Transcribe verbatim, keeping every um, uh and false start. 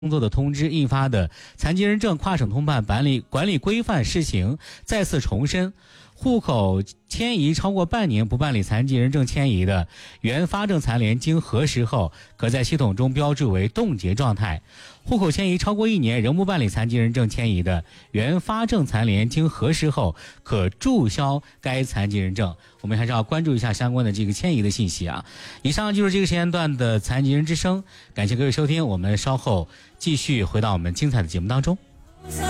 工作的通知印发的《残疾人证跨省通办管理管理规范施行》再次重申，户口迁移超过半年不办理残疾人证迁移的，原发证残联经核实后，可在系统中标注为冻结状态；户口迁移超过一年仍不办理残疾人证迁移的，原发证残联经核实后，可注销该残疾人证。我们还是要关注一下相关的这个迁移的信息啊。以上就是这个时间段的残疾人之声，感谢各位收听，我们稍后继续回到我们精彩的节目当中。